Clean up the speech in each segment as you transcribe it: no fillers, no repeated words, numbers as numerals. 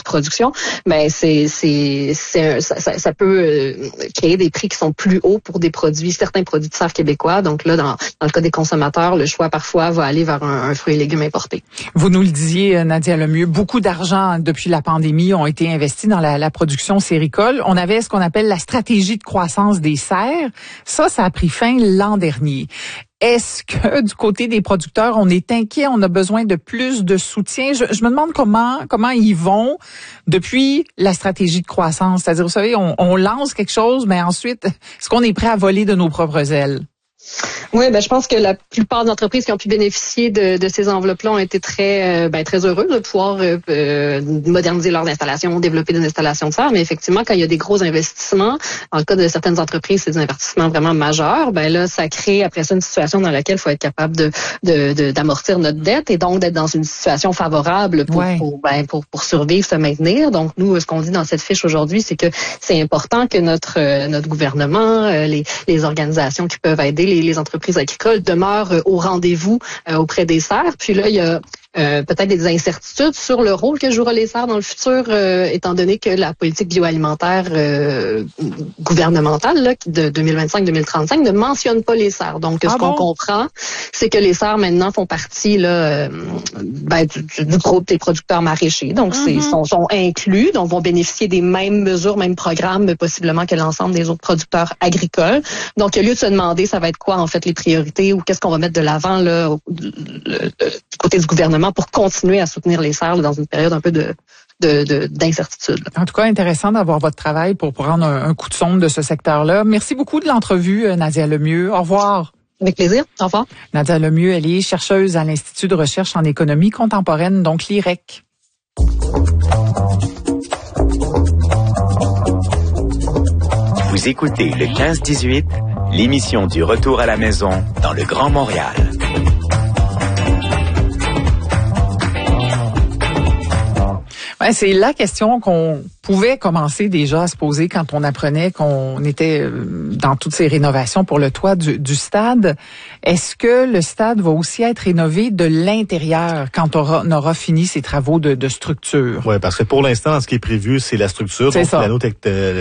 production, mais ça peut créer des prix qui sont plus hauts pour certains produits de serre québécois. Donc là, dans le cas des consommateurs, le choix parfois va aller vers un fruit et légumes importés. Vous nous le disiez, Nadia Lemieux, beaucoup d'argent depuis la pandémie ont été investis dans la production séricole. On avait ce qu'on appelle la stratégie de croissance des serres. Ça a pris fin l'an dernier. Est-ce que du côté des producteurs, on est inquiet, on a besoin de plus de soutien? Je me demande comment ils vont depuis la stratégie de croissance. C'est-à-dire, vous savez, on lance quelque chose, mais ensuite, est-ce qu'on est prêt à voler de nos propres ailes? Oui, je pense que la plupart des entreprises qui ont pu bénéficier de ces enveloppes-là ont été très heureuses de pouvoir moderniser leurs installations, développer des installations de serre. Mais effectivement, quand il y a des gros investissements, dans le cas de certaines entreprises, c'est des investissements vraiment majeurs. Là, ça crée après ça une situation dans laquelle il faut être capable d'amortir notre dette et donc d'être dans une situation favorable pour survivre, se maintenir. Donc nous, ce qu'on dit dans cette fiche aujourd'hui, c'est que c'est important que notre gouvernement, les organisations qui peuvent aider les entreprises agricoles demeurent au rendez-vous auprès des serres. Puis là, il y a peut-être des incertitudes sur le rôle que jouera les serres dans le futur, étant donné que la politique bioalimentaire gouvernementale là, de 2025-2035 ne mentionne pas les serres. Donc, qu'on comprend, c'est que les serres maintenant font partie du groupe des producteurs maraîchers. Donc, sont inclus, donc vont bénéficier des mêmes mesures, mêmes programmes possiblement que l'ensemble des autres producteurs agricoles. Donc, au lieu de se demander ça va être quoi en fait les priorités ou qu'est-ce qu'on va mettre de l'avant là du côté du gouvernement pour continuer à soutenir les serres là, dans une période un peu d'incertitude. En tout cas, intéressant d'avoir votre travail pour prendre un coup de sonde de ce secteur-là. Merci beaucoup de l'entrevue, Nadia Lemieux. Au revoir. Avec plaisir. Au revoir. Nadia Lemieux, elle est chercheuse à l'Institut de recherche en économie contemporaine, donc l'IREC. Vous écoutez le 15-18, l'émission du retour à la maison dans le Grand Montréal. Ouais, c'est la question qu'on pouvait commencer déjà à se poser quand on apprenait qu'on était dans toutes ces rénovations pour le toit du stade. Est-ce que le stade va aussi être rénové de l'intérieur quand on aura fini ses travaux de structure? Oui, parce que pour l'instant, ce qui est prévu, c'est la structure. C'est donc ça. L'anneau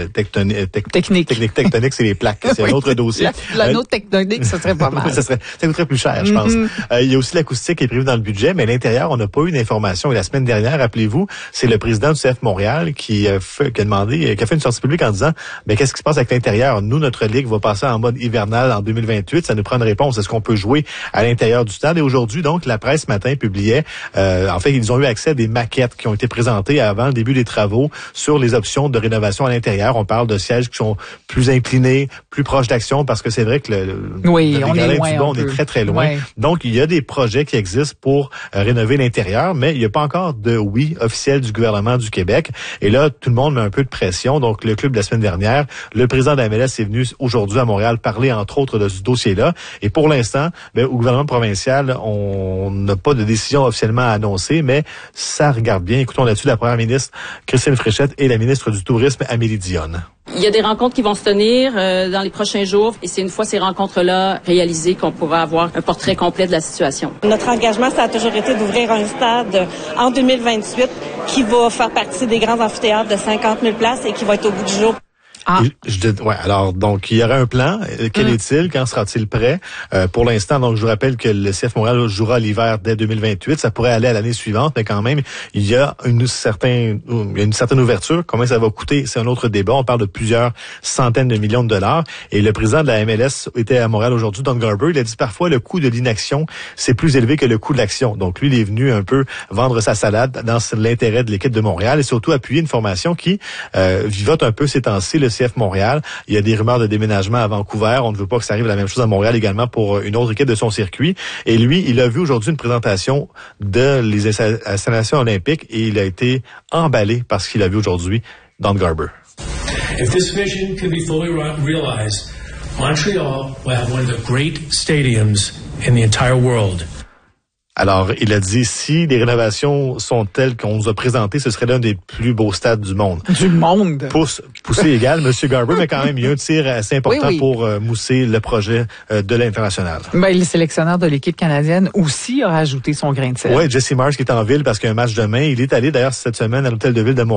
tectonique, c'est les plaques. C'est un autre dossier. L'anneau tectonique, ça serait pas mal. ça coûterait plus cher, je pense. Il y a aussi l'acoustique qui est prévue dans le budget, mais à l'intérieur, on n'a pas eu d'informations. Et la semaine dernière, rappelez-vous, c'est le président du CF Montréal qui a fait une sortie publique en disant qu'est-ce qui se passe avec l'intérieur? Nous, notre ligue va passer en mode hivernal en 2028. Ça nous prend une réponse. Est-ce qu'on peut jouer à l'intérieur du stade? Et aujourd'hui, donc, la presse ce matin publiait, ils ont eu accès à des maquettes qui ont été présentées avant le début des travaux sur les options de rénovation à l'intérieur. On parle de sièges qui sont plus inclinés, plus proches d'action, parce que c'est vrai que on est loin. On est très, très loin. Oui. Donc, il y a des projets qui existent pour rénover l'intérieur, mais il n'y a pas encore de oui officiel du gouvernement du Québec. Et là, tout le monde met un peu de pression. Donc, le club de la semaine dernière, le président de la MLS est venu aujourd'hui à Montréal parler, entre autres, de ce dossier-là. Et pour l'instant, au gouvernement provincial, on n'a pas de décision officiellement annoncée, mais ça regarde bien. Écoutons là-dessus la première ministre Christine Fréchette et la ministre du Tourisme Amélie Dionne. Il y a des rencontres qui vont se tenir dans les prochains jours et c'est une fois ces rencontres-là réalisées qu'on pourra avoir un portrait complet de la situation. Notre engagement, ça a toujours été d'ouvrir un stade en 2028 qui va faire partie des grands amphithéâtres de 50 000 places et qui va être au bout du jour. Alors, donc, il y aura un plan. Quel est-il? Quand sera-t-il prêt? Pour l'instant, donc, je vous rappelle que le CF Montréal jouera l'hiver dès 2028. Ça pourrait aller à l'année suivante, mais quand même, il y a une certaine ouverture. Combien ça va coûter? C'est un autre débat. On parle de plusieurs centaines de millions de dollars. Et le président de la MLS était à Montréal aujourd'hui, Don Garber. Il a dit parfois, le coût de l'inaction, c'est plus élevé que le coût de l'action. Donc, lui, il est venu un peu vendre sa salade dans l'intérêt de l'équipe de Montréal et surtout appuyer une formation qui vivote un peu ces temps-ci, le CF Montréal. Il y a des rumeurs de déménagement à Vancouver. On ne veut pas que ça arrive la même chose à Montréal également pour une autre équipe de son circuit. Et lui, il a vu aujourd'hui une présentation de les installations olympiques et il a été emballé par ce qu'il a vu aujourd'hui, Don Garber. If this vision can be fully realized, Montreal will have one of the great stadiums in the entire world. Alors, il a dit, si les rénovations sont telles qu'on nous a présentées, ce serait l'un des plus beaux stades du monde. Du monde! Poussé égal, M. Garber, mais quand même, il y a un tir assez important pour mousser le projet de l'international. Le sélectionneur de l'équipe canadienne aussi a rajouté son grain de sel. Oui, Jesse Mars qui est en ville parce qu'il y a un match demain. Il est allé d'ailleurs cette semaine à l'hôtel de ville de Montréal.